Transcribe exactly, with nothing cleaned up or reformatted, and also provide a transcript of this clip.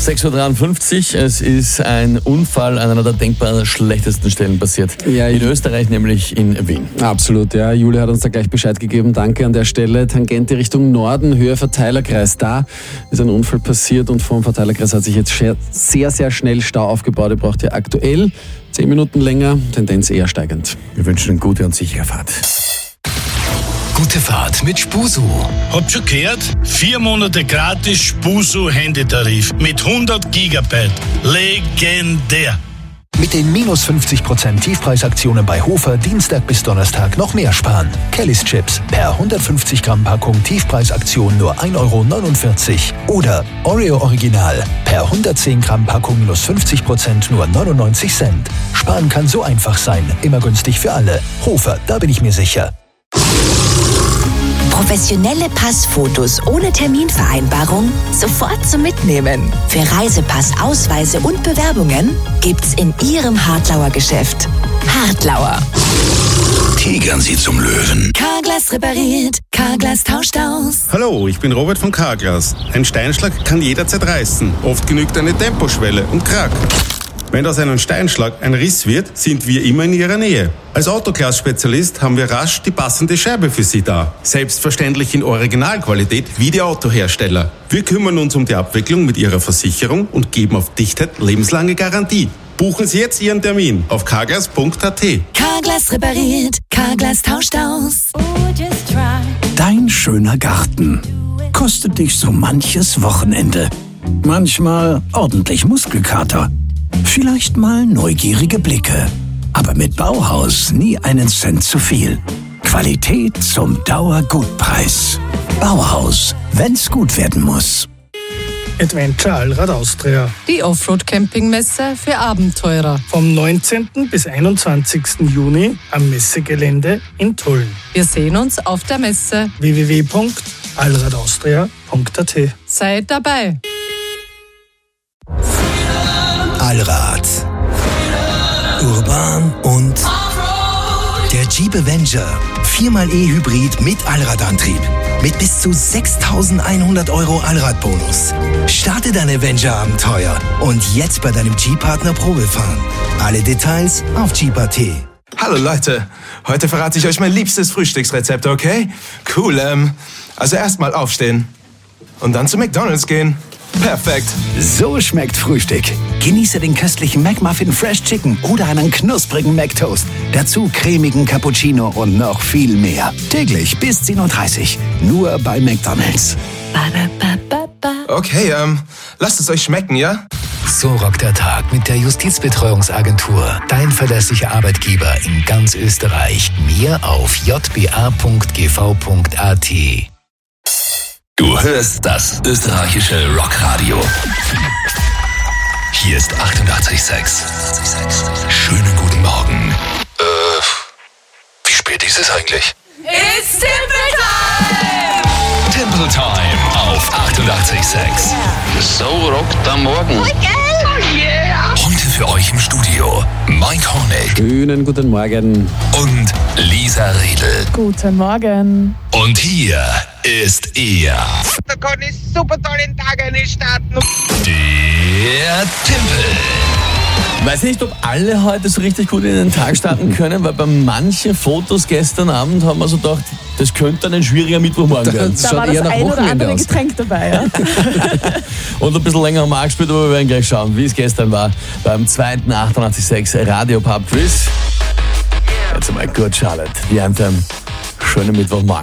sechs Uhr dreiundfünfzig, es ist ein Unfall an einer der denkbar schlechtesten Stellen passiert. Ja, in Österreich, nämlich in Wien. Absolut, ja. Julia hat uns da gleich Bescheid gegeben. Danke an der Stelle. Tangente Richtung Norden, Höhe Verteilerkreis. Da ist ein Unfall passiert und vom Verteilerkreis hat sich jetzt sehr, sehr schnell Stau aufgebaut. Ihr braucht ja aktuell zehn Minuten länger, Tendenz eher steigend. Wir wünschen eine gute und sichere Fahrt. Gute Fahrt mit Spusu. Habt schon gehört? Vier Monate gratis Spusu Handytarif mit hundert Gigabyte. Legendär. Mit den minus fünfzig Prozent Tiefpreisaktionen bei Hofer Dienstag bis Donnerstag noch mehr sparen. Kellys Chips per hundertfünfzig Gramm Packung Tiefpreisaktion nur ein Euro neunundvierzig. Oder Oreo Original per hundertzehn Gramm Packung minus fünfzig Prozent nur neunundneunzig Cent. Sparen kann so einfach sein. Immer günstig für alle. Hofer, da bin ich mir sicher. Professionelle Passfotos ohne Terminvereinbarung sofort zum Mitnehmen. Für Reisepass, Ausweise und Bewerbungen gibt's in Ihrem Hartlauer Geschäft. Hartlauer. Tigern Sie zum Löwen. Carglass repariert, Carglass tauscht aus. Hallo, ich bin Robert von Carglass. Ein Steinschlag kann jederzeit reißen. Oft genügt eine Temposchwelle und krack. Wenn aus einem Steinschlag ein Riss wird, sind wir immer in Ihrer Nähe. Als Autoglas-Spezialist haben wir rasch die passende Scheibe für Sie da. Selbstverständlich in Originalqualität wie die Autohersteller. Wir kümmern uns um die Abwicklung mit Ihrer Versicherung und geben auf Dichtheit lebenslange Garantie. Buchen Sie jetzt Ihren Termin auf carglass punkt a t. Carglass repariert, Carglass tauscht aus. Dein schöner Garten kostet dich so manches Wochenende. Manchmal ordentlich Muskelkater. Vielleicht mal neugierige Blicke. Aber mit Bauhaus nie einen Cent zu viel. Qualität zum Dauergutpreis. Bauhaus, wenn's gut werden muss. Adventure Allrad Austria. Die Offroad-Campingmesse für Abenteurer. Vom neunzehnten bis einundzwanzigsten Juni am Messegelände in Tulln. Wir sehen uns auf der Messe. w w w punkt allradaustria punkt a t. Seid dabei. Allrad. Urban und der Jeep Avenger. Viermal E-Hybrid mit Allradantrieb. Mit bis zu sechstausendeinhundert Euro Allradbonus. Starte dein Avenger-Abenteuer und jetzt bei deinem Jeep-Partner Probefahren. Alle Details auf Jeep punkt a t. Hallo Leute, heute verrate ich euch mein liebstes Frühstücksrezept, okay? Cool, ähm, also erstmal aufstehen und dann zu McDonald's gehen. Perfekt. So schmeckt Frühstück. Genieße den köstlichen McMuffin Fresh Chicken oder einen knusprigen McToast. Dazu cremigen Cappuccino und noch viel mehr. Täglich bis zehn Uhr dreißig. Nur bei McDonald's. Okay, ähm, lasst es euch schmecken, ja? So rockt der Tag mit der Justizbetreuungsagentur. Dein verlässlicher Arbeitgeber in ganz Österreich. Mehr auf j b a punkt g v punkt a t. Du hörst das österreichische Rockradio. Hier ist achtundachtzig Komma sechs. Schönen guten Morgen. Äh, wie spät ist es eigentlich? It's Temple Time! Temple Time auf achtundachtzig Komma sechs. So rockt am Morgen. Oh yeah! Heute für euch im Studio Mike Hornig. Schönen guten Morgen. Und Lisa Riedl. Guten Morgen. Und hier ist er. Da kann ich super toll den Tag einstarten. Der Tempel. Ich weiß nicht, ob alle heute so richtig gut in den Tag starten können, weil bei manchen Fotos gestern Abend haben wir so gedacht, das könnte dann ein schwieriger Mittwochmorgen werden. Da war das ein oder andere Getränk dabei, ja. Und ein bisschen länger haben wir auch gespielt, aber wir werden gleich schauen, wie es gestern war beim zweiten achtundachtzig Komma sechs Radio Pub Quiz. Jetzt einmal gut, Charlotte. Die Anthem. Schönen Mittwochmorgen.